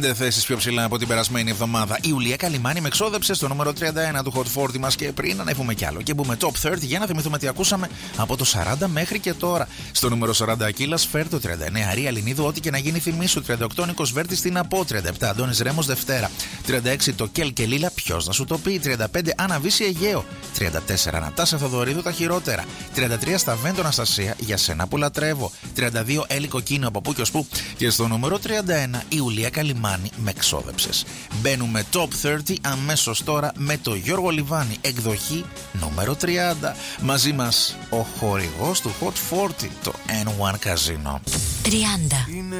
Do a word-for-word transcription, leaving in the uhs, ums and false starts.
πέντε θέσεις πιο ψηλά από την περασμένη εβδομάδα. Η Ιουλία Καλυμάνη με εξόδεψε στο νούμερο τριάντα ένα του Hot σαράντα μας. Και πριν ανέβουμε κι άλλο και μπούμε top τριάντα για να θυμηθούμε τι ακούσαμε από το σαράντα μέχρι και τώρα. Στο νούμερο σαράντα Ακύλα Σφαίρ, το τριάντα εννέα Ρία Λινίδου, ό,τι και να γίνει θυμίσου. τριάντα οκτώ Νίκος Βέρτης στην Από, τριάντα επτά Αντώνης Ρέμος Δευτέρα, τριάντα έξι το Κέλ και Λίλα, ποιος να σου το πει, τριάντα πέντε Αναβίση Αιγαίο, τριάντα τέσσερα Νατάσα Θοδωρίδου τα χειρότερα, τριάντα τρία Σταβέντο Αναστασία για σένα που λατρεύω, τριάντα δύο Έλλη Κοκκίνο από πού και ως πού. Και στο νούμερο τριάντα ένα η Ιουλία Καλυμάνη με ξόδεψες. Μπαίνουμε top τριάντα αμέσως τώρα με το Γιώργο Λιβάνη, εκδοχή νούμερο τριάντα. Μαζί μας ο χορηγός του Hot σαράντα, το N ένα Casino. τριάντα. Είναι